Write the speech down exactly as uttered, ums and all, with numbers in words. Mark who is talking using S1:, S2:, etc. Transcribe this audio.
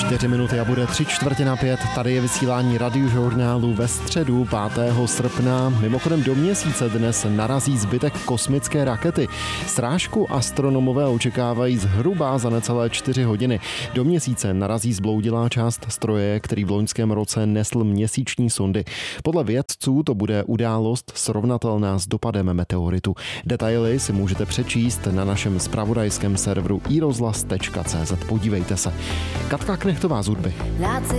S1: Čtyři minuty a bude tři čtvrtě na pět. Tady je vysílání radiožurnálu ve středu pátého srpna. Mimochodem do Měsíce dnes narazí zbytek kosmické rakety. Srážku astronomové očekávají zhruba za necelé čtyři hodiny. Do Měsíce narazí zbloudilá část stroje, který v loňském roce nesl měsíční sondy. Podle vědců to bude událost srovnatelná s dopadem meteoritu. Detaily si můžete přečíst na našem zpravodajském serveru i rozhlas tečka cé zet. Podívejte se. Katka Knechtová z hudby.